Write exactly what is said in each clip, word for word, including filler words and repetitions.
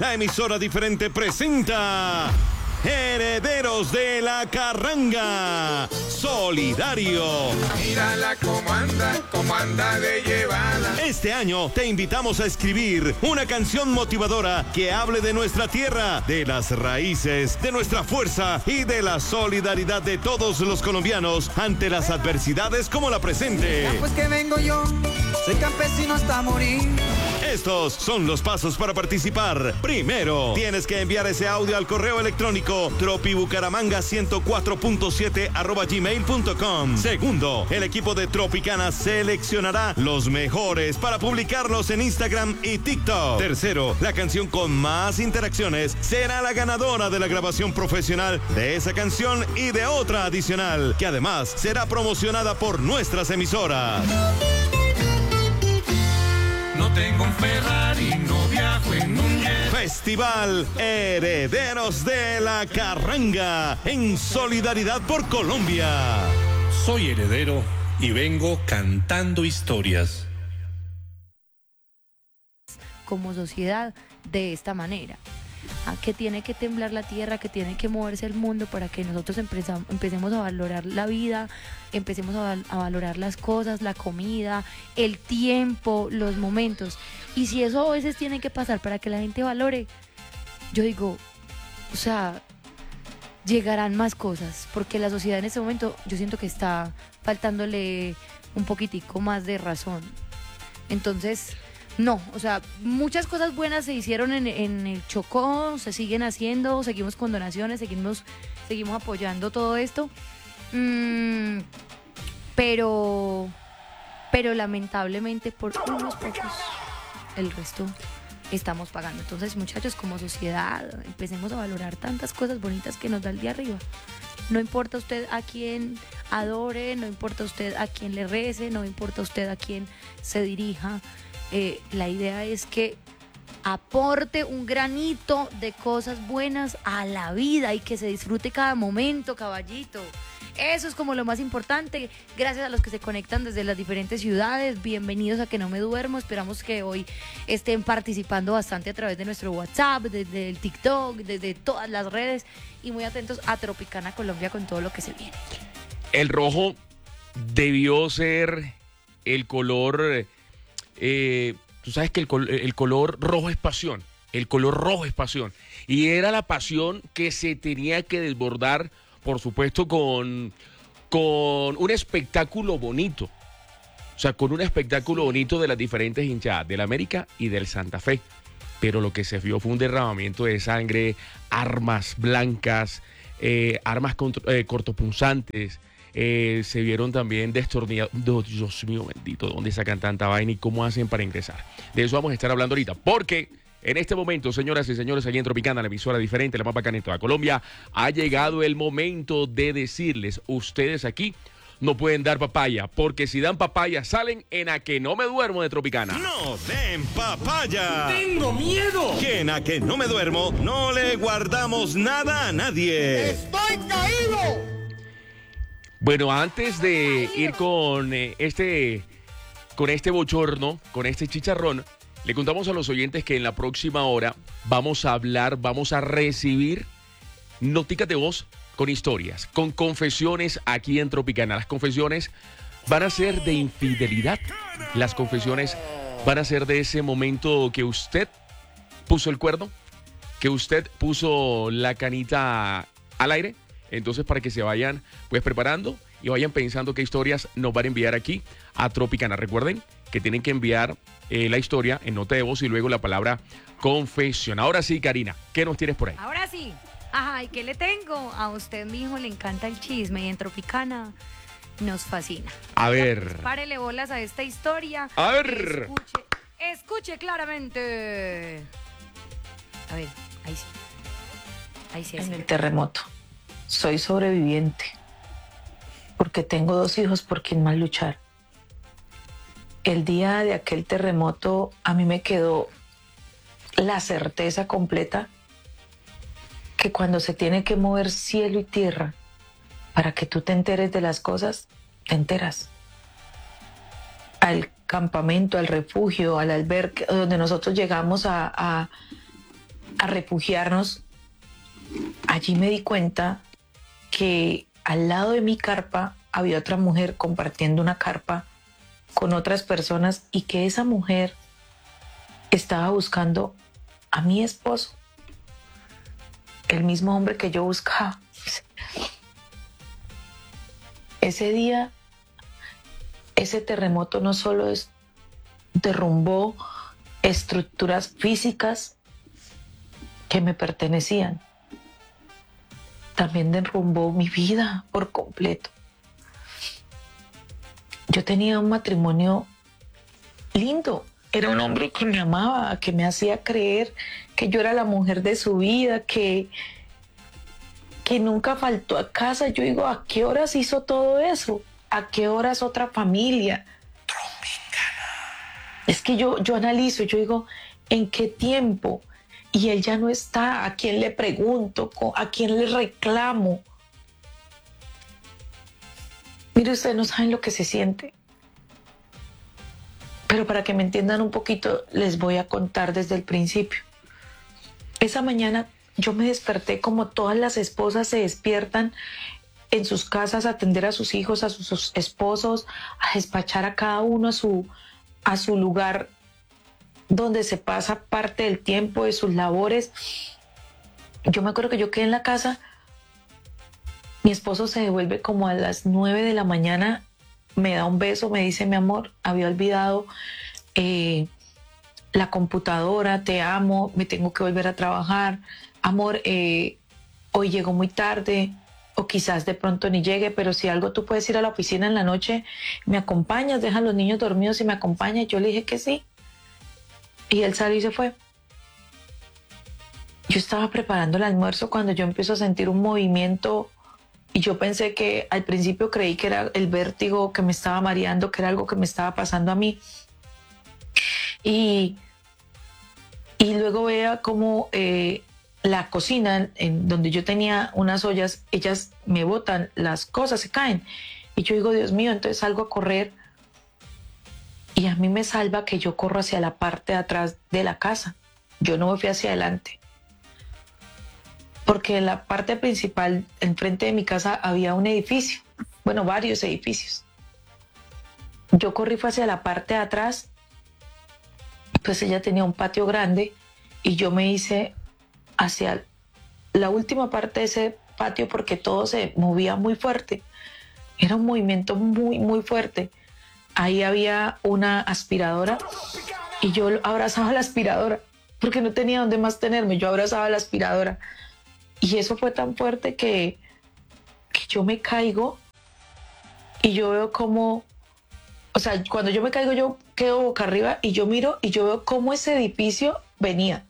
La emisora diferente presenta Herederos de la Carranga, Solidario. Mírala cómo anda, cómo anda de llevada. Este año te invitamos a escribir una canción motivadora que hable de nuestra tierra, de las raíces, de nuestra fuerza y de la solidaridad de todos los colombianos ante las adversidades como la presente. Ya pues que vengo yo, soy campesino hasta morir. Estos son los pasos para participar. Primero, tienes que enviar ese audio al correo electrónico tropibucaramanga ciento cuatro punto siete arroba gmail punto com. Segundo, el equipo de Tropicana seleccionará los mejores para publicarlos en Instagram y TikTok. Tercero, la canción con más interacciones será la ganadora de la grabación profesional de esa canción y de otra adicional, que además será promocionada por nuestras emisoras. No tengo un Ferrari, no viajo en un jet. Festival Herederos de la Carranga, en solidaridad por Colombia. Soy heredero y vengo cantando historias. Como sociedad de esta manera, ¿a que tiene que temblar la tierra, que tiene que moverse el mundo para que nosotros empezam- empecemos a valorar la vida, empecemos a, val- a valorar las cosas, la comida, el tiempo, los momentos? Y si eso a veces tiene que pasar para que la gente valore, yo digo, o sea, llegarán más cosas, porque la sociedad en este momento yo siento que está faltándole un poquitico más de razón. Entonces, no, o sea, muchas cosas buenas se hicieron en, en el Chocó, se siguen haciendo, seguimos con donaciones, seguimos, seguimos apoyando todo esto, mm, pero, pero lamentablemente por unos pocos, el resto estamos pagando. Entonces, muchachos, como sociedad, empecemos a valorar tantas cosas bonitas que nos da el día arriba. No importa usted a quién adore, no importa usted a quién le rece, no importa usted a quién se dirija. Eh, la idea es que aporte un granito de cosas buenas a la vida y que se disfrute cada momento, caballito. Eso es como lo más importante. Gracias a los que se conectan desde las diferentes ciudades. Bienvenidos a Que No Me Duermo. Esperamos que hoy estén participando bastante a través de nuestro WhatsApp, desde el TikTok, desde todas las redes. Y muy atentos a Tropicana Colombia con todo lo que se viene. El rojo debió ser el color... Eh, tú sabes que el, col- el color rojo es pasión. El color rojo es pasión. Y era la pasión que se tenía que desbordar, por supuesto, con, con un espectáculo bonito. O sea, con un espectáculo bonito de las diferentes hinchadas, del América y del Santa Fe. Pero lo que se vio fue un derramamiento de sangre, armas blancas, eh, armas contro- eh, cortopunzantes. Eh, se vieron también destornillados. Oh, Dios mío bendito, ¿dónde sacan tanta vaina y cómo hacen para ingresar? De eso vamos a estar hablando ahorita, porque en este momento, señoras y señores, aquí en Tropicana, la emisora diferente, la más bacana en toda Colombia, ha llegado el momento de decirles, ustedes aquí no pueden dar papaya, porque si dan papaya salen en A Que No Me Duermo de Tropicana. ¡No den papaya! ¡Tengo miedo! Que en A Que No Me Duermo no le guardamos nada a nadie. ¡Estoy caído! Bueno, antes de ir con eh, este con este bochorno, con este chicharrón, le contamos a los oyentes que en la próxima hora vamos a hablar, vamos a recibir noticas de voz con historias, con confesiones aquí en Tropicana. Las confesiones van a ser de infidelidad. Las confesiones van a ser de ese momento que usted puso el cuerno, que usted puso la canita al aire. Entonces, para que se vayan pues preparando y vayan pensando qué historias nos van a enviar aquí a Tropicana. Recuerden que tienen que enviar eh, la historia en nota de voz y luego la palabra confesión. Ahora sí, Karina, ¿qué nos tienes por ahí? Ahora sí. Ajá, ¿y qué le tengo? A usted, mijo, le encanta el chisme y en Tropicana nos fascina. A ver. Pues, párele bolas a esta historia. A ver. Escuche, escuche claramente. A ver, ahí sí. Ahí sí, ahí En sí. el terremoto. Soy sobreviviente porque tengo dos hijos por quien más luchar. El día de aquel terremoto a mí me quedó la certeza completa que cuando se tiene que mover cielo y tierra para que tú te enteres de las cosas, te enteras. Al campamento, al refugio, al albergue donde nosotros llegamos a, a, a refugiarnos, allí me di cuenta que al lado de mi carpa había otra mujer compartiendo una carpa con otras personas y que esa mujer estaba buscando a mi esposo, el mismo hombre que yo buscaba. Ese día, ese terremoto no solo es, derrumbó estructuras físicas que me pertenecían, también derrumbó mi vida por completo. Yo tenía un matrimonio lindo, era un hombre que me amaba, que me hacía creer que yo era la mujer de su vida, que, que nunca faltó a casa. Yo digo, ¿a qué horas hizo todo eso? ¿A qué horas otra familia? Es que yo, yo analizo, yo digo, ¿en qué tiempo? Y él ya no está. ¿A quién le pregunto? ¿A quién le reclamo? Mire, ustedes no saben lo que se siente. Pero para que me entiendan un poquito, les voy a contar desde el principio. Esa mañana yo me desperté como todas las esposas se despiertan en sus casas a atender a sus hijos, a sus esposos, a despachar a cada uno a su, a su lugar donde se pasa parte del tiempo de sus labores. Yo me acuerdo que yo quedé en la casa, mi esposo se devuelve como a las nueve de la mañana, me da un beso, me dice, mi amor, había olvidado eh, la computadora, te amo, me tengo que volver a trabajar, amor, eh, hoy llego muy tarde, o quizás de pronto ni llegue, pero si algo tú puedes ir a la oficina en la noche, me acompañas, dejan los niños dormidos y me acompañas. Yo le dije que sí. Y él salió y se fue. Yo estaba preparando el almuerzo cuando yo empiezo a sentir un movimiento y yo pensé que al principio creí que era el vértigo que me estaba mareando, que era algo que me estaba pasando a mí. Y, y luego veía como eh, la cocina, en donde yo tenía unas ollas, ellas me botan, las cosas se caen. Y yo digo, Dios mío, entonces salgo a correr. Y a mí me salva que yo corro hacia la parte de atrás de la casa. Yo no me fui hacia adelante. Porque en la parte principal, enfrente de mi casa, había un edificio. Bueno, varios edificios. Yo corrí fue hacia la parte de atrás. Pues ella tenía un patio grande y yo me hice hacia la última parte de ese patio porque todo se movía muy fuerte. Era un movimiento muy, muy fuerte. Ahí había una aspiradora y yo abrazaba la aspiradora porque no tenía dónde más tenerme. Yo abrazaba la aspiradora y eso fue tan fuerte que, que yo me caigo y yo veo como, o sea, cuando yo me caigo yo quedo boca arriba y yo miro y yo veo cómo ese edificio venía.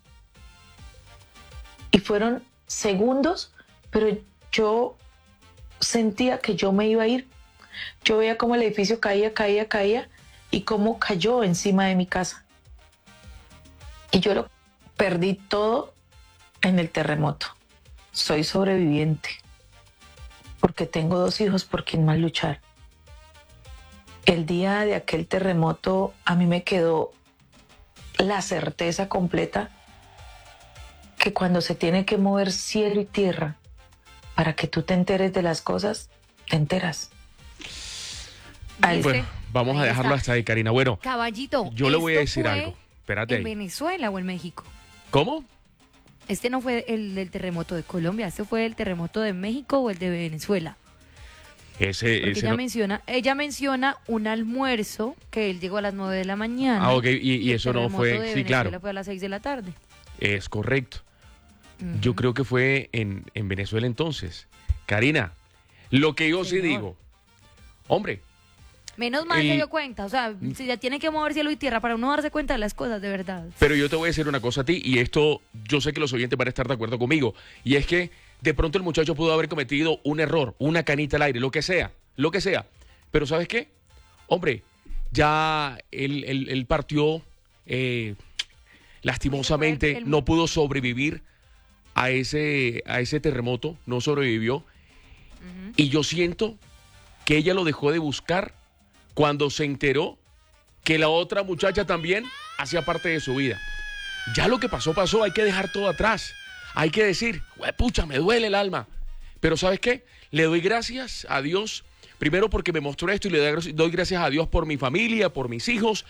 Y fueron segundos, pero yo sentía que yo me iba a ir. Yo veía cómo el edificio caía, caía, caía y cómo cayó encima de mi casa. Y yo lo perdí todo en el terremoto. Soy sobreviviente porque tengo dos hijos por quien más luchar. El día de aquel terremoto a mí me quedó la certeza completa que cuando se tiene que mover cielo y tierra para que tú te enteres de las cosas, te enteras. Al... Bueno, vamos ahí a dejarlo está. hasta ahí, Karina. Bueno, Caballito, yo le voy a decir algo. Espérate. ¿En Venezuela o en México? ¿Cómo? Este no fue el del terremoto de Colombia, este fue el terremoto de México o el de Venezuela. Ese, Porque ese ella, no... menciona, ella menciona un almuerzo que él llegó a las nueve de la mañana. Ah, ok, y, y eso no fue... De sí, Venezuela claro. Fue a las seis de la tarde. Es correcto. Uh-huh. Yo creo que fue en, en Venezuela entonces. Karina, lo que yo Señor. sí digo, hombre... Menos mal el... se dio cuenta, o sea, si ya tiene que mover cielo y tierra para uno darse cuenta de las cosas, de verdad. Pero yo te voy a decir una cosa a ti, y esto yo sé que los oyentes van a estar de acuerdo conmigo, y es que de pronto el muchacho pudo haber cometido un error, una canita al aire, lo que sea, lo que sea. Pero ¿sabes qué? Hombre, ya él, él, él partió, eh, lastimosamente, el... no pudo sobrevivir a ese, a ese terremoto, no sobrevivió. Uh-huh. Y yo siento que ella lo dejó de buscar cuando se enteró que la otra muchacha también hacía parte de su vida. Ya lo que pasó, pasó. Hay que dejar todo atrás. Hay que decir, pucha, me duele el alma. Pero ¿sabes qué? Le doy gracias a Dios, primero porque me mostró esto y le doy gracias a Dios por mi familia, por mis hijos,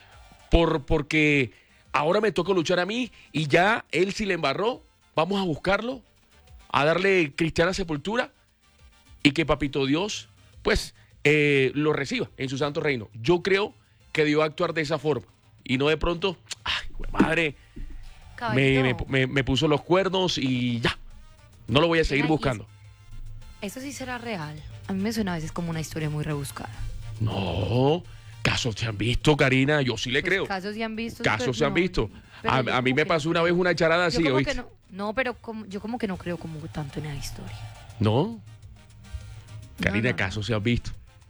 por porque ahora me toca luchar a mí y ya él si le embarró, vamos a buscarlo, a darle cristiana sepultura y que Papito Dios, pues, eh, lo reciba en su santo reino. Yo creo que debió actuar de esa forma y no de pronto, ay, madre, me, me, me, me puso los cuernos y ya, no lo voy a seguir buscando. Eso sí será real. A mí me suena a veces como una historia muy rebuscada. No, casos se han visto, Karina, yo sí le Pues creo. casos se han visto. Casos pero se han no, visto. pero A, yo a mí como me que pasó no una vez creo. una charada Yo así, como ¿oíste? que no, no, pero como, yo como que no creo como tanto en esa historia. No, Karina, No, no, casos se han visto.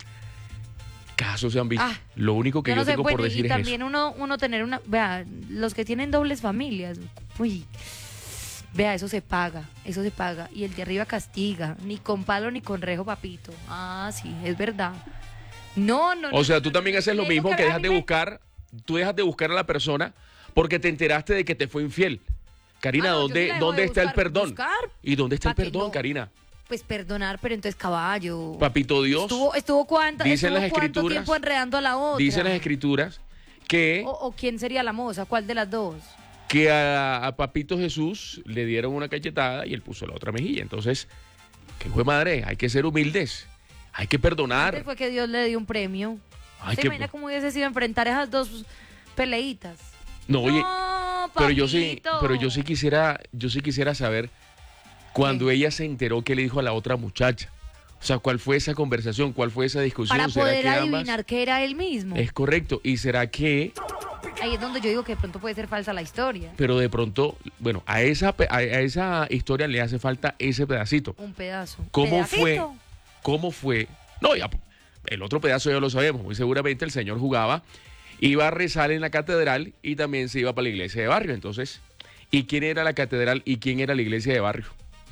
Casos se han visto. Ah, Lo único que yo, no sé, tengo bueno, por decir y es también eso. uno, uno tener una, vea, los que tienen dobles familias, uy, vea, eso se paga, eso se paga. Y el de arriba castiga, ni con palo ni con rejo, papito. Ah, sí, es verdad. No, no, no. O sea, no, tú no, también no, haces lo no, mismo, no, que a dejas mí de me- buscar, tú dejas de buscar a la persona porque te enteraste de que te fue infiel. Karina, Ah, no, yo sí ¿dónde, la dejo ¿dónde de está el buscar, perdón? buscar. ¿Y dónde está el Pa' que perdón, no. Karina? Pues perdonar, pero entonces caballo. Papito Dios, Estuvo, estuvo, cuánta, dicen estuvo las cuánto escrituras- tiempo enredando a la otra. dicen las escrituras que... O, o quién sería la moza, ¿cuál de las dos? que a, a Papito Jesús le dieron una cachetada y él puso la otra mejilla. Entonces, ¿qué fue madre? Hay que ser humildes, hay que perdonar. Antes fue que Dios le dio un premio. Hay ¿Se que... imagina cómo hubiese sido enfrentar esas dos peleitas? No, oye, No, pero yo sí, papito. pero yo sí quisiera, yo sí quisiera saber cuando ella se enteró que le dijo a la otra muchacha. O sea, ¿cuál fue esa conversación? ¿Cuál fue esa discusión? Para ¿Será poder que ambas- adivinar que era él mismo. Es correcto. ¿Y será que, Ahí es donde yo digo que de pronto puede ser falsa la historia. pero de pronto, bueno, a esa, pe- a, a esa historia le hace falta ese pedacito? Un pedazo. ¿Cómo fue? ¿Pedacito? ¿Cómo fue? No, ya, el otro pedazo ya lo sabemos. Muy seguramente el señor jugaba, iba a rezar en la catedral y también se iba para la iglesia de barrio. Entonces, ¿y quién era la catedral y quién era la iglesia de barrio?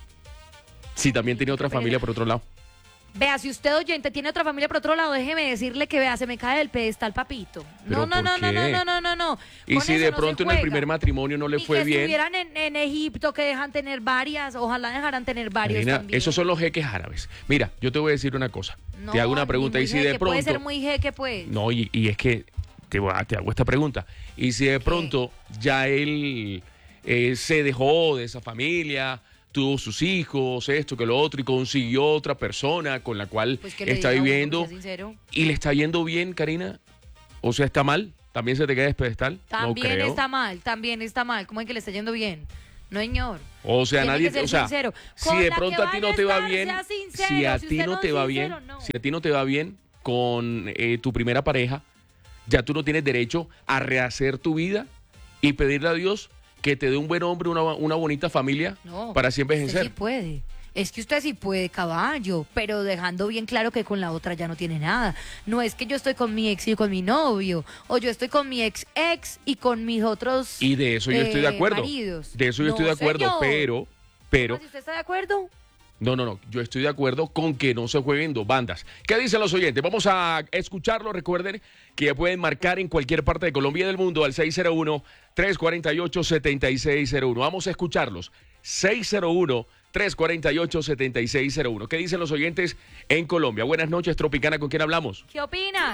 Si también tenía otra familia por otro lado. Vea, si usted oyente tiene otra familia por otro lado, déjeme decirle que vea, se me cae del pedestal, papito. ¿Pero No, no, por no, no, qué? no, no, no, no, no. Y Con si eso de no se pronto en el juega. primer matrimonio no le Ni fue que bien. estuvieran en, en Egipto, que dejan tener varias, ojalá dejaran tener varios Karina, también. esos son los jeques árabes. Mira, yo te voy a decir una cosa. No, te hago una ni pregunta. muy Y si jeque, de puede ser pronto. muy jeque, pues. No, y, y es que te, voy a- te hago esta pregunta. Y si de pronto ya él eh, se dejó de esa familia, tuvo sus hijos, esto, que lo otro, y consiguió otra persona con la cual Pues que le está diga a uno, viviendo que sea sincero. y le está yendo bien, Karina, o sea, está mal, también se te queda despedestal. No También creo. está mal, también está mal. ¿Cómo es que le está yendo bien? No, señor. O sea, Tiene nadie, que ser o sea, sincero. si Con de la pronto que a ti vaya no te va estar, bien, sea sincero. si a Si ti usted no no te es va sincero, bien, no. si a ti no te va bien con eh, tu primera pareja, ya tú no tienes derecho a rehacer tu vida y pedirle a Dios que te dé un buen hombre, una, una bonita familia No, para siempre usted envejecer. sí puede. Es que usted sí puede, caballo, pero dejando bien claro que con la otra ya no tiene nada. No es que yo estoy con mi ex y con mi novio, o yo estoy con mi ex ex y con mis otros Y de eso yo estoy de eh, acuerdo. maridos. De eso yo No, estoy de acuerdo, señor. pero, pero, ¿Si usted está de acuerdo? no, no, no, yo estoy de acuerdo con que no se jueguen dos bandas. ¿Qué dicen los oyentes? Vamos a escucharlo. Recuerden que ya pueden marcar en cualquier parte de Colombia y del mundo al seis cero uno, tres cuatro ocho, siete seis cero uno. Vamos a escucharlos. seis cero uno, tres cuatro ocho, siete seis cero uno. ¿Qué dicen los oyentes en Colombia? Buenas noches, Tropicana, ¿con quién hablamos? ¿Qué opinan?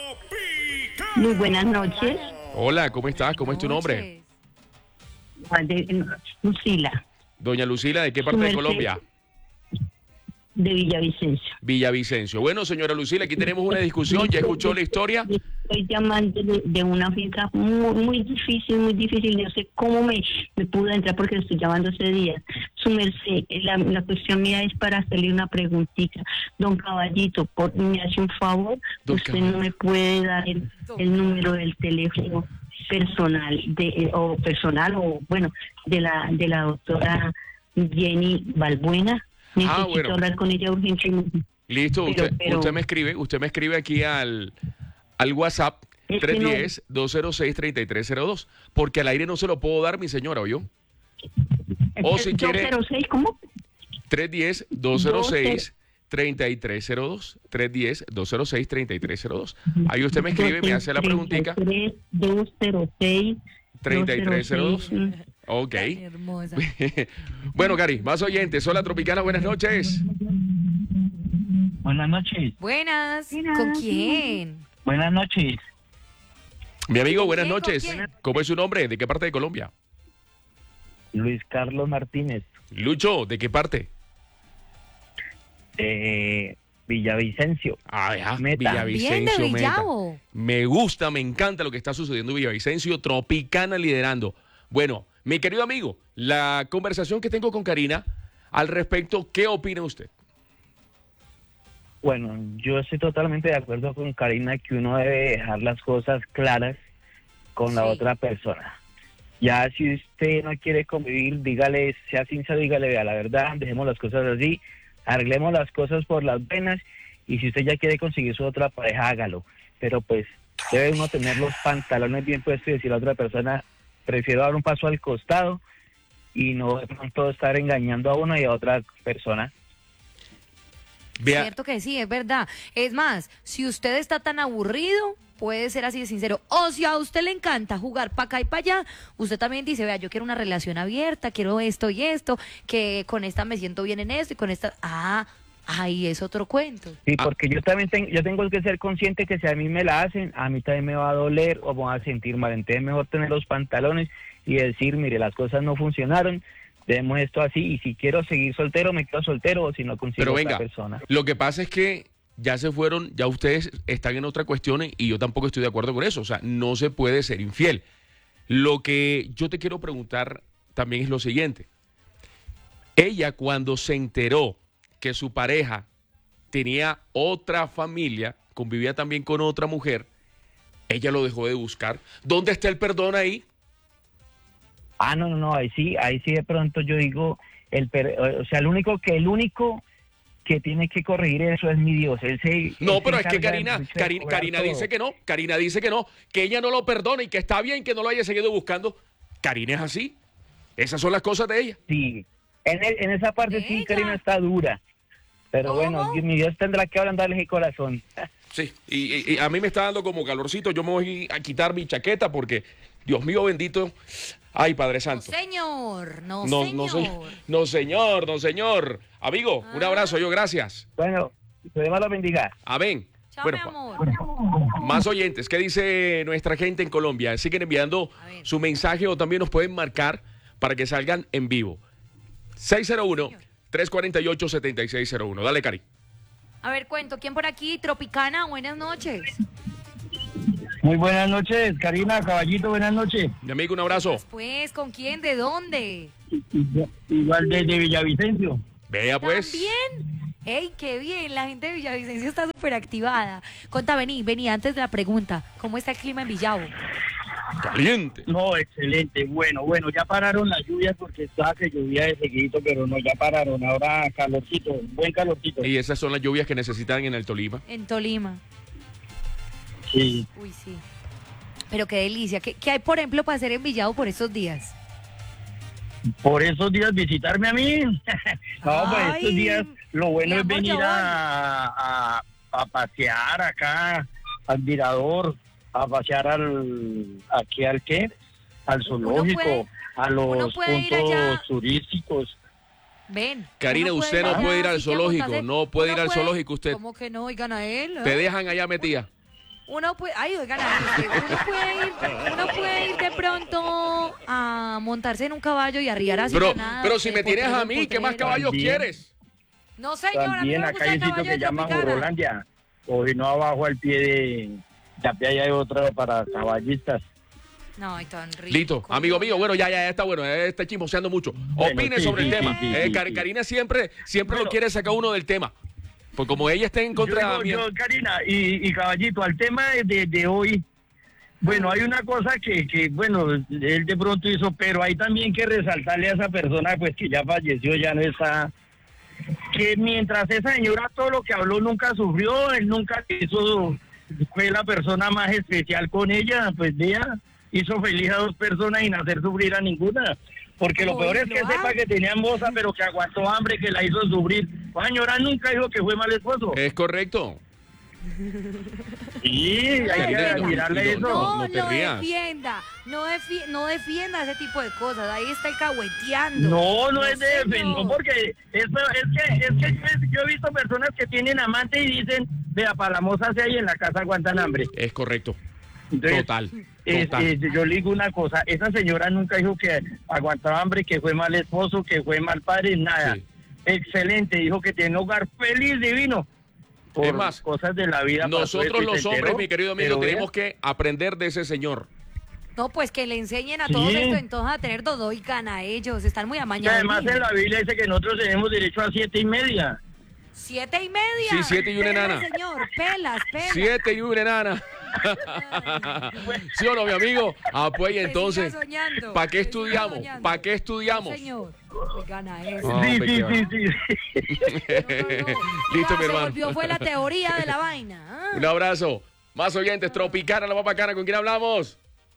Muy buenas noches, Hola, ¿cómo estás? ¿Cómo es tu nombre? Noches. de- Lucila, Doña Lucila, ¿de qué parte de Merced. Colombia? de Villavicencio. Villavicencio. Bueno, señora Lucila, aquí tenemos una discusión. ¿Ya escuchó la historia? Estoy llamando de, de una finca muy, muy difícil, muy difícil. No sé cómo me, me pude entrar porque estoy llamando ese día. Su merced, la, la cuestión mía es para hacerle una preguntita. Don Caballito, por, me hace un favor, Don usted Caballito. no me puede dar el, el número del teléfono personal de eh, o personal o bueno de la de la doctora Jenny Balbuena. Necesito bueno. hablar con ella urgentemente. Listo, Pero- usted, pero- usted me escribe, usted me escribe aquí al, al WhatsApp Es que tres no- uno cero, dos cero seis, tres tres cero dos, porque al aire no se lo puedo dar, mi señora, ¿oyó? O si quiere- dos cero seis, ¿cómo? tres uno cero, dos cero seis, tres tres cero dos, tres uno cero, dos cero seis, tres tres cero dos. Ahí usted me escribe, me hace la preguntica. dos cero seis, treinta y tres cero dos. Ok. Hermosa. Bueno, Cari, más oyentes. Hola, Tropicana, buenas noches. Buenas noches. Buenas. ¿Con quién? Buenas noches. Mi amigo, buenas quién, con noches. quién? ¿Cómo es su nombre? ¿De qué parte de Colombia? Luis Carlos Martínez, Lucho, ¿de qué parte? de Villavicencio. Ah, ya, Meta. Bien de Villavicencio, Meta. Villavo. Me gusta, me encanta lo que está sucediendo en Villavicencio, Tropicana liderando. Bueno, mi querido amigo, la conversación que tengo con Karina al respecto, ¿qué opina usted? Bueno, yo estoy totalmente de acuerdo con Karina que uno debe dejar las cosas claras con la Sí. otra persona. Ya si usted no quiere convivir, dígale, sea sincero, dígale, vea, la verdad, dejemos las cosas así, arreglemos las cosas por las venas, y si usted ya quiere conseguir su otra pareja, hágalo. Pero pues debe uno tener los pantalones bien puestos y decir a la otra persona, prefiero dar un paso al costado y no de pronto estar engañando a uno y a otra persona. Vea, Cierto que sí, es verdad. Es más, si usted está tan aburrido, puede ser así de sincero. O si a usted le encanta jugar para acá y para allá, usted también dice, vea, yo quiero una relación abierta, quiero esto y esto, que con esta me siento bien en esto y con esta... Ah, ahí es otro cuento. Sí, Ah. porque yo también tengo, yo tengo que ser consciente que si a mí me la hacen, a mí también me va a doler o me va a sentir mal. Entonces es mejor tener los pantalones y decir, mire, las cosas no funcionaron, dejemos esto así, y si quiero seguir soltero, me quedo soltero, o si no consigo pero otra venga, persona. lo que pasa es que ya se fueron, ya ustedes están en otra cuestión y yo tampoco estoy de acuerdo con eso. O sea, no se puede ser infiel. Lo que yo te quiero preguntar también es lo siguiente. Ella, cuando se enteró que su pareja tenía otra familia, convivía también con otra mujer, ella lo dejó de buscar. ¿Dónde está el perdón ahí? Ah, no, no, no, ahí sí, ahí sí de pronto yo digo, el per- o sea, el único que, el único que tiene que corregir eso es mi Dios. Él se, No, él pero se es que encarga Karina, de- de Karina, cobrar Karina todo. dice que no, Karina dice que no, que ella no lo perdona y que está bien que no lo haya seguido buscando. Karina es así. Esas son las cosas de ella. Sí, en, el- en esa parte sí, Ella. Karina está dura. Pero ¿Cómo? bueno, mi Dios tendrá que ablandarle el corazón. Sí, y, y- y a mí me está dando como calorcito. Yo me voy a quitar mi chaqueta porque, Dios mío bendito, ay, Padre No, Santo. señor, no, No, señor. no, señor. No, señor, no, señor. Amigo, un Ah. abrazo, yo, gracias. Bueno, que Dios me lo bendiga. Amén. Chao, Bueno, mi amor. más oyentes, ¿qué dice nuestra gente en Colombia? Siguen enviando A ver. su mensaje o también nos pueden marcar para que salgan en vivo. seis cero uno, tres cuatro ocho, siete seis cero uno. Dale, Cari. A ver, cuento, ¿quién por aquí? Tropicana, buenas noches. Muy buenas noches, Karina, caballito, buenas noches. Mi amigo, un abrazo. Pues, ¿con quién? ¿De dónde? Igual desde Villavicencio. Vea, pues. ¿También? ¡Ey, qué bien! La gente de Villavicencio está súper activada. Conta, vení, vení, antes de la pregunta. ¿Cómo está el clima en Villavo? Caliente. No, excelente, bueno, bueno, ya pararon las lluvias porque estaba que llovía de seguidito, pero no, ya pararon, ahora calorcito, buen calorcito. Y esas son las lluvias que necesitan en el Tolima. En Tolima. Sí. Uy, sí. Pero qué delicia. ¿Qué, qué hay, por ejemplo, para hacer en Villavo por estos días? Por esos días visitarme a mí. No, pues Ay, estos días lo bueno mi es amor, venir yo voy. a, a, a pasear acá al mirador, a pasear al aquí al qué, al zoológico, puede- a uno los puede ir puntos allá. turísticos. Ven. Karina, uno usted no allá, puede ir al así que a zoológico, montarse- no puede uno ir al zoológico usted. ¿Cómo que no? Oigan a él. ¿eh? Te dejan allá metida. Uno puede, ay, oigan a él, usted, uno puede ir, uno puede ir de pronto a montarse en un caballo y arriar así. Pero, nada, pero si de me tienes potrero a en mí, ¿qué más potrero. caballos También. quieres? No, señor, a mí También no me acá gusta hay el un sitio caballo que de llama Tropicana. Jorolandia, o si no abajo al pie de ya ahí hay otro para caballistas. No, ay, tan rico. Listo, amigo mío, bueno, ya, ya, ya está bueno, eh, está chismoseando mucho. Bueno, Opine sí, sobre sí, el sí, tema. sí, Eh, sí, Kar- sí. Karina siempre, siempre lo Bueno. quiere sacar uno del tema. Pues como ella está en contra Yo, mía. yo, Karina y, y Caballito, al tema de, de, de hoy, bueno, hay una cosa que, que, bueno, él de pronto hizo, pero hay también que resaltarle a esa persona, pues que ya falleció, ya no está, que mientras esa señora todo lo que habló nunca sufrió, él nunca hizo, fue la persona más especial con ella, pues vea, hizo feliz a dos personas sin hacer sufrir a ninguna. Porque lo Uy, peor es que lo sepa hago. que tenía moza, pero que aguantó hambre, que la hizo sufrir. La señora nunca dijo que fue mal esposo. Es correcto. Sí, hay que Karina, mirarle no, eso. no, No, no te lo rías. defienda, no, defi- no defienda ese tipo de cosas, ahí está el cahueteando. No, no es de señor. defender, porque eso, es que, es que yo, yo he visto personas que tienen amante y dicen, vea, para la moza se hay en la casa aguantan hambre. Es correcto. Entonces, Total. Es- Total. es- yo le digo una cosa, esa señora nunca dijo que aguantaba hambre, que fue mal esposo, que fue mal padre, nada. Sí. Excelente, dijo que tiene un hogar feliz, divino. Por Es más, cosas de la vida. pasó Nosotros esto y los se hombres, enteró, mi querido amigo, pero vea, tenemos que aprender de ese señor. No, pues que le enseñen a Sí. todos esto entonces a tener todo y gana ellos, están muy que amañados. además en la Biblia dice que nosotros tenemos derecho a siete y media. Siete y media. Sí, siete y una Pelas, enana. señor, pelas, pelas. Siete y una enana. ¿Sí o no, mi amigo? Ah, pues y Que entonces, siga soñando, ¿para qué que siga estudiamos? soñando. ¿Para qué No, estudiamos? señor, pues gana eso. No, sí, hombre, sí, qué sí, va. sí. No, no, no. Listo, Ya mi se hermano. volvió, fue la teoría de la vaina. ah. Un abrazo. Más oyentes, Tropicana, la más bacana. ¿Con quién hablamos?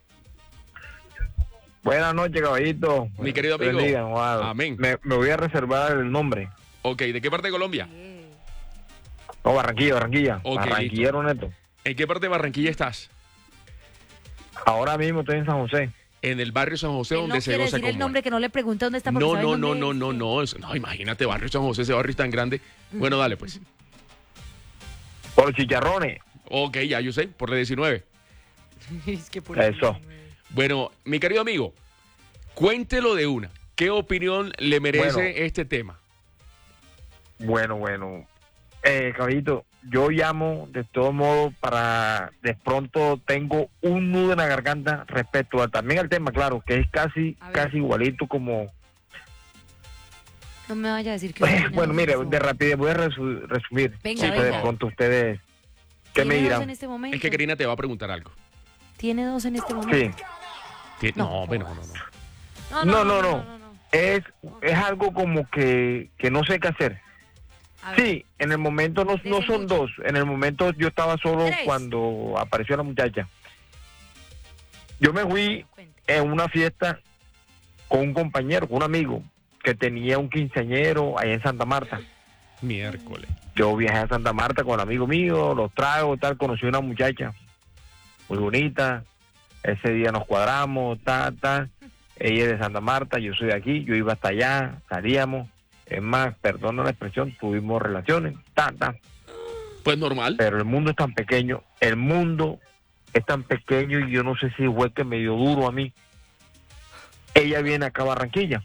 Buenas noches, caballito. Mi querido Dios amigo. bendiga, Juan. Amén. Me, me voy a reservar el nombre. Ok, ¿de qué parte de Colombia? No, Barranquilla, Barranquilla. Ok, Barranquillero neto. ¿En qué parte de Barranquilla estás? Ahora mismo estoy en San José. En el barrio San José, Él donde no se quiere goza decir el como nombre, que no le pregunte dónde está. porque No, sabe no, dónde no, es. no, no, no, es- no, imagínate, barrio San José, ese barrio es tan grande. Bueno, dale pues. Por los chicharrones. Ok, ya yo sé, por la diecinueve. Es que por Eso. Bueno, mi querido amigo, cuéntelo de una. ¿Qué opinión le merece Bueno. este tema? Bueno, bueno. Eh, caballito, yo llamo de todo modo para... De pronto tengo un nudo en la garganta respecto a también al tema, claro, que es casi, A ver. casi igualito como... No me vaya a decir que... Bueno, mire, de rapidez voy a resu- resumir. Venga, Sí, pues, venga. de pronto ustedes... ¿Qué me ¿Tiene dos dirán? en este momento? Es que Karina te va a preguntar algo. ¿Tiene dos en este Sí. momento? Ti- No. No, bueno, no, no. No, no, no. Es, es algo como que, que no sé qué hacer. A ver, Sí, en el momento no, no son dos. En el momento yo estaba solo Tres. cuando apareció la muchacha. Yo me fui cuente. en una fiesta con un compañero, con un amigo, que tenía un quinceañero allá en Santa Marta. Miércoles. Yo viajé a Santa Marta con el amigo mío, los trago, tal, conocí a una muchacha muy bonita. Ese día nos cuadramos, tal, tal. Ella es de Santa Marta, yo soy de aquí, yo iba hasta allá, salíamos. Es más, perdona la expresión, tuvimos relaciones, tal, tal. Pues normal. Pero el mundo es tan pequeño, el mundo es tan pequeño y yo no sé si fue que me dio duro a mí. Ella viene acá a Barranquilla.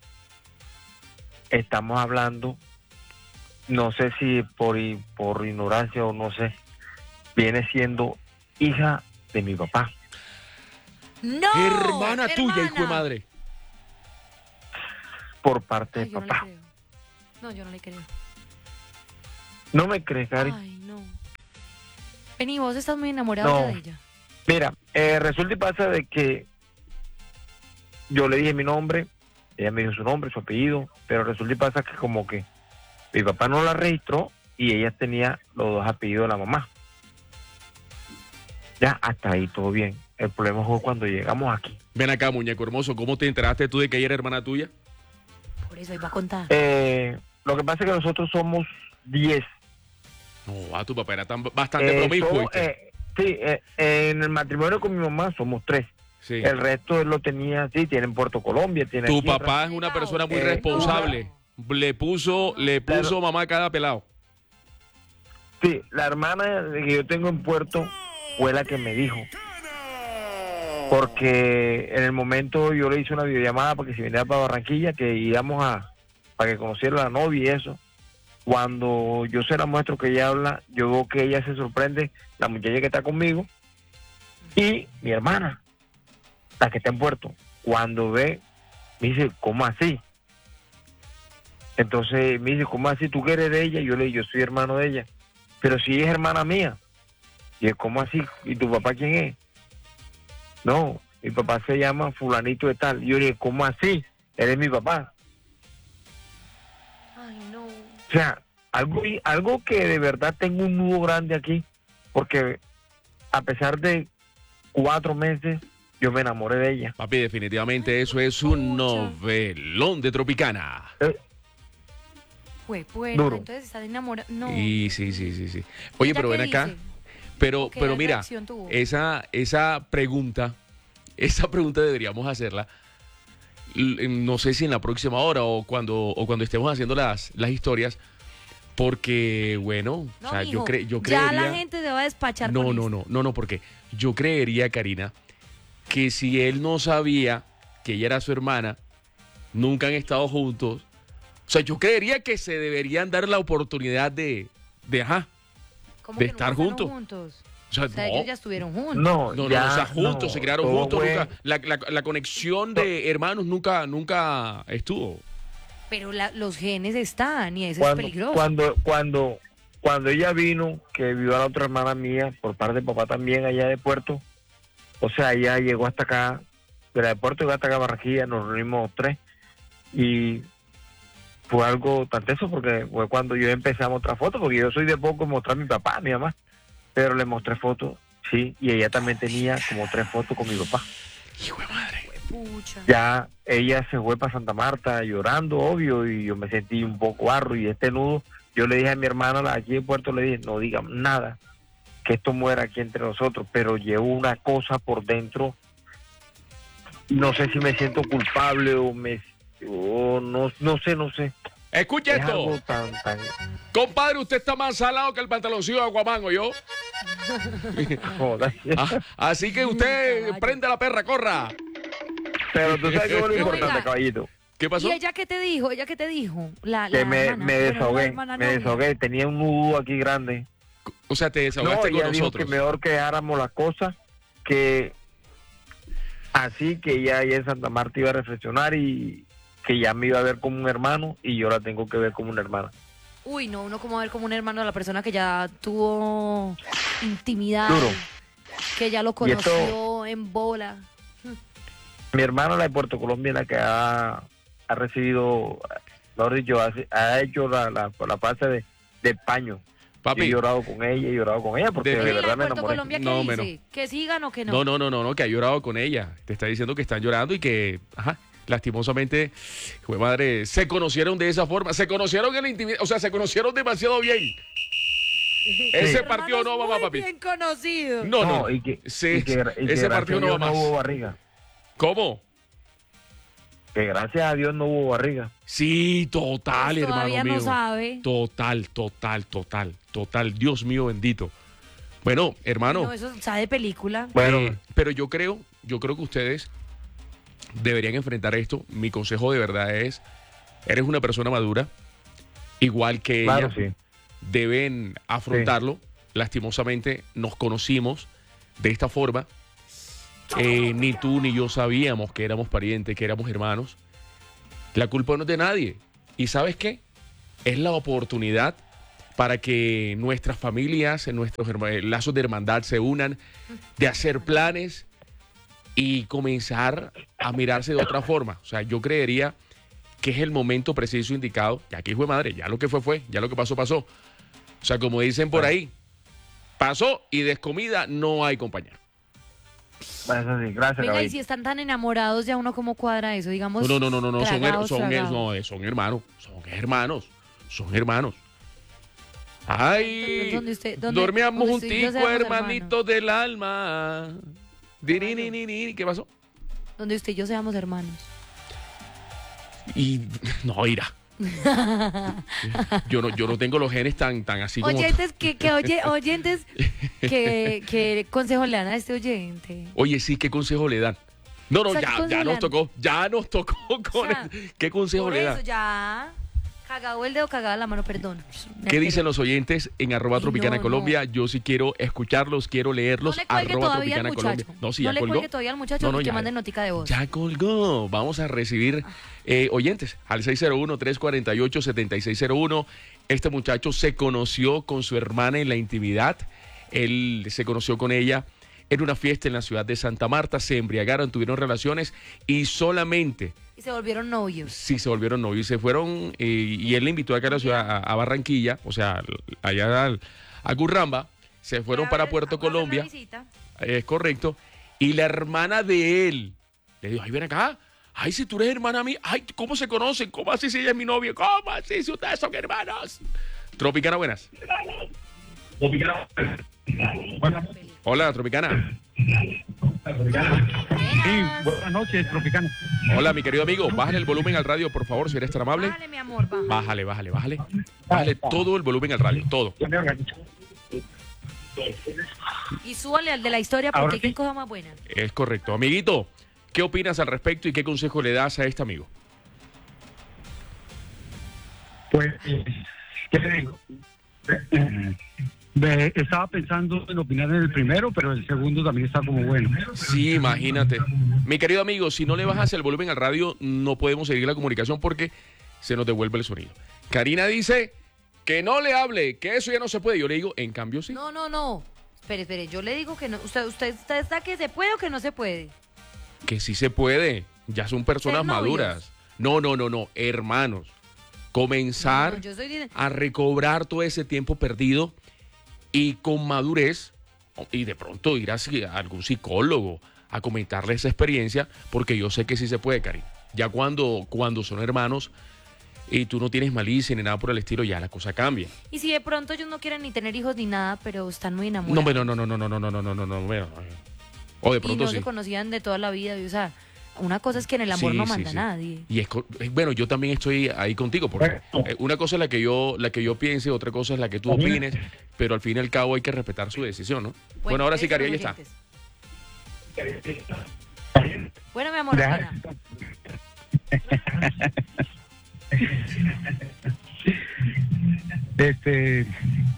Estamos hablando, no sé si por, i- por ignorancia o no sé, viene siendo hija de mi papá. ¡No! hermana tuya, hijo de hermana. madre. Por parte Ay, de yo no le papá. creo. No, yo no le creo. ¿No me crees, Cari? Ay, no. Vení, vos estás muy enamorado No. ya de ella. Mira, eh, resulta y pasa de que yo le dije mi nombre, ella me dijo su nombre, su apellido, pero resulta y pasa que como que mi papá no la registró y ella tenía los dos apellidos de la mamá. Ya, hasta ahí todo bien. El problema fue cuando llegamos aquí. Ven acá, muñeco hermoso, ¿cómo te enteraste tú de que ella era hermana tuya? Por eso iba a contar. Eh, lo que pasa es que nosotros somos diez. No, a tu papá era tan, bastante Eh, promiscuo. somos, ¿viste? eh, sí, eh, en el matrimonio con mi mamá somos tres. Sí. El resto él lo tenía, sí, tiene en Puerto Colombia, tiene Tu aquí en papá es una persona muy Eh, responsable. Le puso, le puso Claro. mamá a cada pelado. Sí, la hermana que yo tengo en Puerto fue la que me dijo. Porque en el momento yo le hice una videollamada para que se viniera para Barranquilla, que íbamos a, para que conociera a la novia y eso. Cuando yo se la muestro que ella habla, yo veo que ella se sorprende, la muchacha que está conmigo, y mi hermana, la que está en Puerto. Cuando ve, me dice, ¿cómo así? Entonces me dice, ¿cómo así? ¿Tú que eres de ella? Yo le digo, yo soy hermano de ella. Pero si ella es hermana mía. Y es, ¿cómo así? ¿Y tu papá quién es? No, mi papá se llama fulanito de tal. Y yo le dije, ¿cómo así? Él es mi papá. Ay, no. O sea, algo, algo que de verdad tengo un nudo grande aquí, porque a pesar de cuatro meses, yo me enamoré de ella. Papi, definitivamente eso es un novelón de Tropicana. Eh, Fue, pues, Duro. entonces estás enamorado. No. Y sí, sí, sí, sí. Oye, ¿Ella pero qué ven acá. dice? Pero, ¿Qué pero mira, reacción tuvo? esa, esa pregunta, esa pregunta deberíamos hacerla, l- no sé si en la próxima hora o cuando, o cuando estemos haciendo las, las historias, porque, bueno, No, o sea, yo, mijo, cre- yo ya creería... la gente se va a despachar No, con no, esto. no, no, no, porque yo creería, Karina, que si él no sabía que ella era su hermana, nunca han estado juntos, o sea, yo creería que se deberían dar la oportunidad de, de ajá, ¿Cómo de que estar nunca fueron juntos. juntos? O sea, O sea, no. ellos ya estuvieron juntos. No, No, no, ya, no, o sea, juntos, no, se criaron todo juntos, fue- nunca, la, la, la conexión de hermanos nunca, nunca estuvo. Pero la- los genes están y eso cuando, es peligroso. Cuando, cuando, cuando ella vino, que vio a la otra hermana mía, por parte de papá también, allá de Puerto, o sea, ella llegó hasta acá, de la de Puerto llegó hasta acá a Barranquilla, nos reunimos tres, y fue algo tan teso porque fue cuando yo empecé a mostrar fotos, porque yo soy de poco mostrar a mi papá, a mi mamá, pero le mostré fotos, sí, y ella también tenía como tres fotos con mi papá. Hijo de madre. Pucha. Ya ella se fue para Santa Marta llorando, obvio, y yo me sentí un poco arro, y este nudo, yo le dije a mi hermana la- aquí en Puerto, le dije, no digan nada, que esto muera aquí entre nosotros, pero llevo una cosa por dentro, no sé si me siento culpable o me, o no, no sé, no sé. Escucha Es esto. algo tan, tan, Compadre, usted está más salado que el pantaloncillo de Aguamango, yo. joder. Ah, así que usted Caballo. prende la perra, corra. Pero tú sabes que es lo No, importante, oiga. caballito, ¿Qué pasó? ¿Y ella qué te dijo? ¿Ella qué te dijo? La, que la me, hermana. me Bueno, no la desahogué, hermana me novia. desahogué, tenía un nudo aquí grande. O sea, te No, desahogaste ella con dijo nosotros. que mejor que dejáramos las cosas, que así que ella allá en Santa Marta iba a reflexionar y que ya me iba a ver como un hermano y yo la tengo que ver como una hermana. Uy, no, uno como ver como un hermano de la persona que ya tuvo intimidad, Duro. que ya lo Y esto- conoció en bola. Mi hermana, la de Puerto Colombia, la que ha, ha recibido, mejor dicho, ha, ha hecho la, la, la parte de, de paño. Yo he Papi, llorado con ella, he llorado con ella porque De- de, ¿Y ¿Y la verdad de me Puerto enamoré. Colombia qué No, dice? menos. ¿Que sigan o que no? no, no, no, no, no, que ha llorado con ella. Te está diciendo que están llorando y que, ajá, lastimosamente, jue madre, se conocieron de esa forma. Se conocieron en la intimidad, o sea, se conocieron demasiado bien. Ese partido no va más, Hermanos papi. muy bien conocidos. No, no. No, y que, Sí, y que, y que ese gracias partido a no va Dios más. no hubo barriga. ¿Cómo? Que gracias a Dios no hubo barriga. Sí, total, Pues hermano todavía mío. no sabe. Total, total, total, total. Dios mío bendito. Bueno, hermano. No, eso sabe de película. Bueno, Eh, pero yo creo, yo creo que ustedes deberían enfrentar esto. Mi consejo de verdad es, eres una persona madura, igual que claro, ella, sí. deben afrontarlo. Lastimosamente nos conocimos de esta forma. Eh, ni tú ni yo sabíamos que éramos parientes, que éramos hermanos. La culpa no es de nadie. ¿Y sabes qué? Es la oportunidad para que nuestras familias, nuestros herma- eh, lazos de hermandad se unan, de hacer planes y comenzar a mirarse de otra forma. O sea, yo creería que es el momento preciso indicado. Ya que hijo de madre, ya lo que fue, fue. Ya lo que pasó, pasó. O sea, como dicen por ahí, pasó y descomida no hay compañero. Eso sí, gracias, Venga, y caballito. si están tan enamorados, ya uno cómo cuadra eso, digamos. No, no, no, no, no, son, her- tragados, son, her- tragados. no, eh, son hermanos, son hermanos, son hermanos. Ay, ¿Dónde usted- dónde- dormíamos dónde usted y yo junticos, seamos hermanitos del alma. Dirininini, ¿qué pasó? Donde usted y yo seamos hermanos. Y no, irá. Yo no, yo no tengo los genes tan, tan así como. Oyentes, que, que oye, oyentes, que, que consejo le dan a este oyente. Oye, sí, ¿qué consejo le dan? No, no, O sea, ¿qué ya, consejo ya le nos dan? tocó, ya nos tocó con O sea, el- ¿Qué consejo Por le eso dan? ya. Cagado el dedo, cagada la mano, perdón. Me ¿Qué alteré. dicen los oyentes en arroba Ay, tropicana no, Colombia? Yo sí quiero escucharlos, quiero leerlos. No le cuelgue arroba todavía al tropicana muchacho. Colombia. No, sí, no ya le colgó. cuelgue todavía al muchacho No, no, que ya. mande notica de voz. Ya colgó. Vamos a recibir eh, oyentes al seis cero uno, tres cuatro ocho, siete seis cero uno. Este muchacho se conoció con su hermana en la intimidad. Él se conoció con ella en una fiesta en la ciudad de Santa Marta. Se embriagaron, tuvieron relaciones y solamente Y se volvieron novios. sí se volvieron novios y se fueron. eh, y él le invitó acá a la ciudad, a, a Barranquilla, o sea, allá al- a Curramba. Se fueron Fue a para ver- Puerto a hacer una Colombia. visita. Es correcto. Y la hermana de él le dijo, ay, ven acá. Ay, si tú eres hermana mía. Ay, ¿cómo se conocen? ¿Cómo así si ella es mi novia? ¿Cómo así si ustedes son hermanos? Tropicana, buenas. Hola, Tropicana. Sí, buenas noches, Tropicana. Hola, mi querido amigo. Bájale el volumen al radio, por favor, si eres tan amable. Bájale, mi amor, bájale. Bájale, bájale, bájale. Bájale todo el volumen al radio, todo. Y súbale al de la historia porque qué cosa más buena. Es correcto. Amiguito, ¿qué opinas al respecto y qué consejo le das a este amigo? Pues, ¿qué te digo? Eh, estaba pensando en opinar en el primero, pero el segundo también está como bueno. Sí, imagínate. Mi querido amigo, si no le bajas el volumen al radio, no podemos seguir la comunicación porque se nos devuelve el sonido. Karina dice que no le hable, que eso ya no se puede. Yo le digo, en cambio sí. No, no, no. Espere, espere, yo le digo que no. ¿Usted, usted, usted está que se puede o que no se puede? Que sí se puede. Ya son personas ¿Ser novios? maduras. No, no, no, no. Hermanos. Comenzar No, no, yo soy de- a recobrar todo ese tiempo perdido y con madurez y de pronto ir a, a algún psicólogo a comentarle esa experiencia, porque yo sé que sí se puede, Karina. Ya cuando, cuando son hermanos y tú no tienes malicia ni nada por el estilo, ya la cosa cambia. Y si de pronto ellos no quieren ni tener hijos ni nada, pero están muy No, enamorados. pero no, no, no, no, no, no, no, no, no, no, no. O de y pronto no sí. se conocían de toda la vida. Y, o sea, una cosa es que en el amor Sí, no sí, manda sí. nadie. Y es co- eh, bueno, yo también estoy ahí contigo, porque eh, una cosa es la que yo la que yo piense, otra cosa es la que tú opines, pero al fin y al cabo hay que respetar su decisión, ¿no? Bueno, ahora sí, Cari, ahí está. Bueno, mi amor, Deja- opina. Este.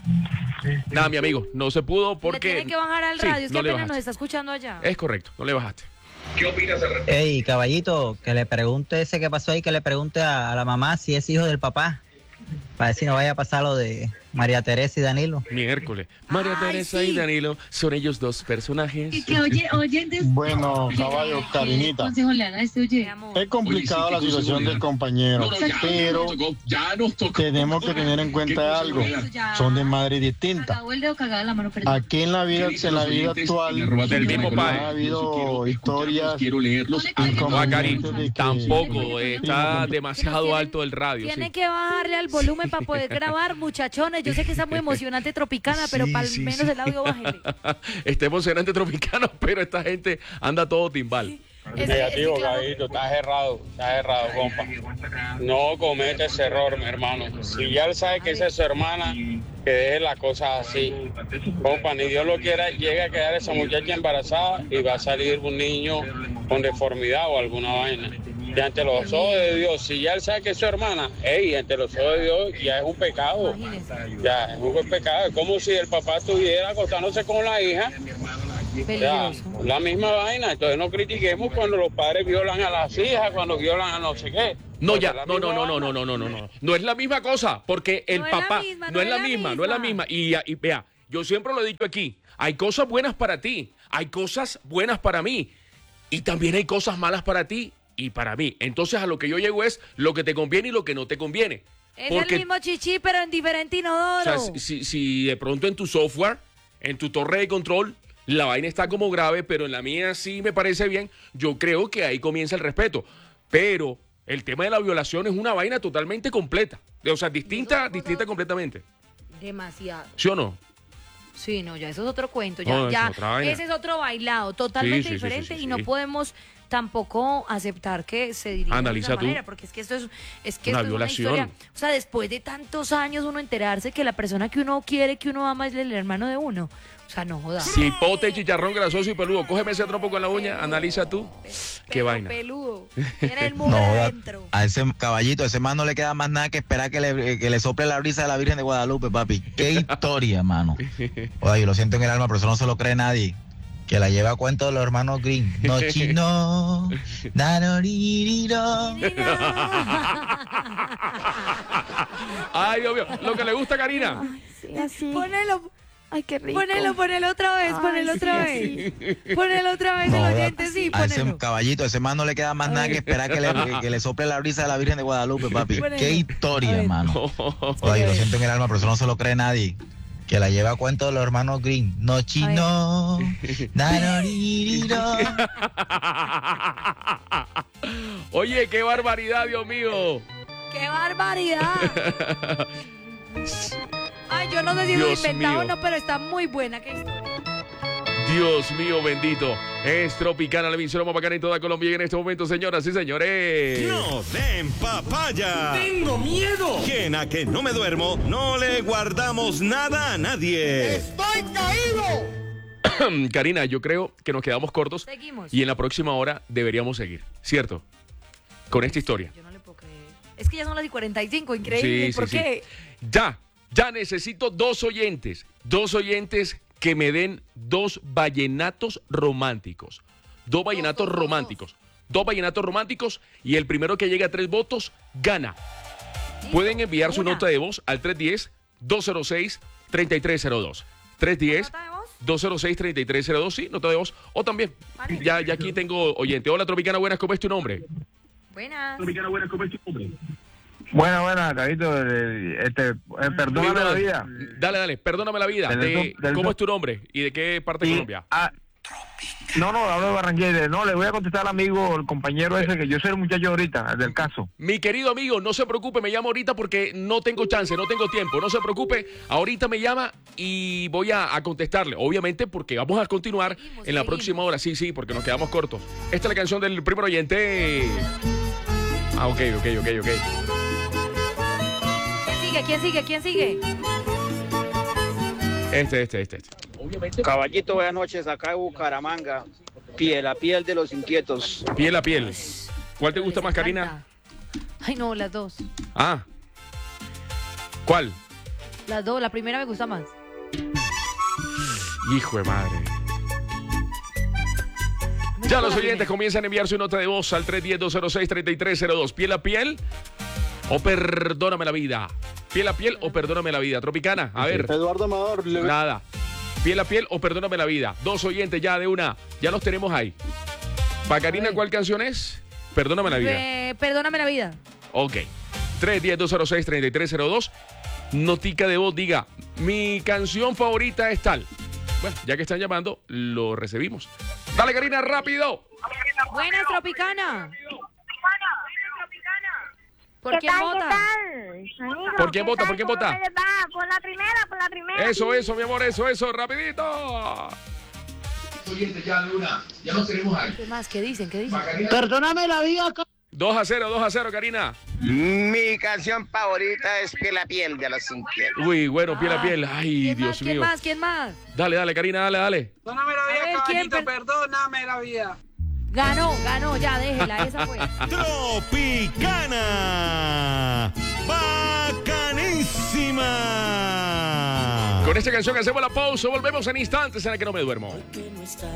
Nada, mi amigo, no se pudo Le porque... tiene que bajar al Sí, radio, es que no le apenas nos bajaste. está escuchando allá. Es correcto, no le bajaste. ¿Qué opinas al respecto? Ey, caballito, que le pregunte ese que pasó ahí, que le pregunte a, a la mamá si es hijo del papá, para ver si no vaya a pasar lo de María Teresa y Danilo. Miércoles. María Teresa y Danilo son ellos dos personajes. Y que oye, oye, des- Bueno, caballo, ¿qué Karinita. consejo le haga a este oye? Es complicada la situación del compañero, pero tenemos que tener en cuenta algo. Son de madres distintas. Cagado el dedo, cagada la mano, perdón. Aquí en la vida, en la vida actual, Del mismo padre. ha habido historias No, Cari, tampoco, eh, está demasiado alto el radio. Tiene Sí. que bajarle al volumen para poder grabar, muchachones. Yo sé que está muy emocionante Tropicana, pero Sí, para al sí, menos sí. el audio bájele. Está emocionante Tropicano, pero esta gente anda todo timbal. Negativo, Gabito, está cerrado, está cerrado, compa. No comete ese error, mi hermano. Si ya él sabe que esa es su hermana, que deje las cosas así. Compa, ni Dios lo quiera, llega a quedar esa muchacha embarazada y va a salir un niño con deformidad o alguna vaina. Y ante los ojos de Dios, si ya él sabe que es su hermana, ey, ante los ojos de Dios ya es un pecado. Ya es un pecado. Es como si el papá estuviera acostándose con la hija. Ya, la misma vaina. Entonces no critiquemos cuando los padres violan a las hijas, cuando violan a no sé qué. No, Porque ya, la no, no, misma no, no, vaina. no, no, no, no, no. No es la misma cosa, porque el No es la papá misma, no es la misma, no es la misma. Y, y vea, yo siempre lo he dicho aquí, hay cosas buenas para ti, hay cosas buenas para mí, y también hay cosas malas para ti y para mí. Entonces a lo que yo llego es lo que te conviene y lo que no te conviene. Es Porque, el mismo chichi, pero en diferente o inodoro. sea, si, si- si de pronto en tu software, en tu torre de control, la vaina está como grave, pero en la mía sí me parece bien, yo creo que ahí comienza el respeto. Pero el tema de la violación es una vaina totalmente completa. O sea, distinta, distinta completamente. Demasiado. ¿Sí o no? Sí, no, ya eso es otro cuento. Ya, No, es ya otra vaina. ese es otro bailado, totalmente Sí, sí, sí, sí, diferente sí, y sí. no podemos tampoco aceptar que se dirija Analiza de esa tú. manera, porque es que esto es, es que Una esto es violación. una historia. O sea, después de tantos años uno enterarse que la persona que uno quiere, que uno ama es el hermano de uno. O sea, no jodas. Cipote, chicharrón grasoso y peludo. Cógeme ese trompo con la uña, analiza tú. Qué vaina. Peludo. Tiene el No, mugre joda, adentro. a ese caballito, a ese man no le queda más nada que esperar que le, que le sople la brisa de la Virgen de Guadalupe, papi. Qué historia, hermano. Oye, yo lo siento en el alma, pero eso no se lo cree nadie. Que la lleva a cuento de los hermanos Green. No chino, nanoririro. Ay, Dios mío. Lo que le gusta a Karina. Ponelo. Ay, qué rico. Ponelo, ponelo otra vez, Ay, ponelo sí, otra sí. vez. Ponelo otra vez No, el joda, oyente, sí, a ese ponelo. caballito, a ese man no le queda más nada que esperar que le, que, que le sople la brisa de la Virgen de Guadalupe, papi. Ponelo. Qué historia, hermano. Oye, yo lo siento en el alma, pero eso no se lo cree nadie. Que la lleva a cuento de los hermanos Green. No chino, nanoririro. Oye, qué barbaridad, Dios mío. ¡Qué barbaridad! Ay, yo no sé si lo he Dios inventado o mío. no, pero está muy buena. ¿Qué historia? Dios mío bendito. Es Tropicana, la emisora más bacana en toda Colombia. Y en este momento, señoras y señores. ¡No den papaya! ¡Tengo miedo! Quien a que no me duermo, no le guardamos nada a nadie. ¡Estoy caído! Karina, yo creo que nos quedamos cortos. Seguimos. Y en la próxima hora deberíamos seguir, ¿cierto? Con esta historia. Yo no le puedo creer. Es que ya son las y cuarenta y cinco, increíble. Sí, ¿Por sí, qué? sí. Ya, ya necesito dos oyentes. Dos oyentes que me den dos vallenatos románticos. Dos vallenatos románticos. Dos vallenatos románticos y el primero que llegue a tres votos gana. Pueden enviar su Una. nota de voz al tres uno cero, dos cero seis, tres tres cero dos. tres uno cero, dos cero seis, tres tres cero dos, sí, nota de voz. O también, ya, ya aquí tengo oyente. Hola, Tropicana, buenas, ¿cómo es tu nombre? Buenas. Buena, buena, Carito, eh, este, eh, perdóname la vida. Dale, dale, perdóname la vida. Del De- sur- del ¿Cómo sur- es tu nombre y de qué parte de Y- Colombia? ah, no, no, hablo de Barranquilla. No, le voy a contestar al amigo, el compañero ese, que yo soy el muchacho ahorita, el del caso. Mi querido amigo, no se preocupe, me llama ahorita porque no tengo chance, no tengo tiempo, no se preocupe, ahorita me llama y voy a, a contestarle, obviamente porque vamos a continuar en la próxima hora, sí, sí, porque nos quedamos cortos. Esta es la canción del primer oyente. Ah, ok, ok, ok, ok. ¿Quién sigue? ¿Quién sigue? ¿Quién sigue? Este, este, este, este. Caballito, buenas noches, acá de Bucaramanga. Piel a piel de los inquietos. Piel a piel. ¿Cuál te gusta más, Karina? Ay, no, las dos. Ah. ¿Cuál? Las dos. La primera me gusta más. Hijo de madre. Ya los oyentes comienzan a enviar su nota de voz al tres uno cero, dos cero seis, tres tres cero dos. ¿Piel a piel o perdóname la vida? ¿Piel a piel o perdóname la vida? Tropicana, a ver. Eduardo Amador. le- Nada. ¿Piel a piel o perdóname la vida? Dos oyentes ya de una. Ya los tenemos ahí. ¿Para Karina cuál canción es? Perdóname la vida. Eh, perdóname la vida. Ok. tres uno cero, dos cero seis, tres tres cero dos. Notica de voz, diga, mi canción favorita es tal. Bueno, ya que están llamando, lo recibimos. Dale, Karina, rápido. Buenas, Tropicana. ¿Por ¿Qué quién tal, vota? qué tal? Amigo, ¿Por quién ¿qué vota? tal? ¿Por quién ¿Cómo vota? me les va? Por la primera, por la primera. Eso, eso, mi amor, eso, eso, rapidito. Oyentes ya de una. Ya nos tenemos ahí. ¿Qué más? ¿Qué dicen? ¿Qué dicen? Perdóname la vida. dos a cero, dos a cero, Karina. Mi canción favorita es Piel a piel de los inquietos. Uy, bueno, piel a piel. Ay, ¿Quién Dios más? ¿Quién mío. más? ¿Quién más? Dale, dale, Karina, dale, dale. Perdóname la A ver, vida, ¿quién caballito, per- perdóname la vida. Ganó, ganó, ya, déjela, esa fue. Tropicana. Bacanísima. Con esta canción hacemos la pausa. Volvemos en instantes en el que no me duermo. Que no está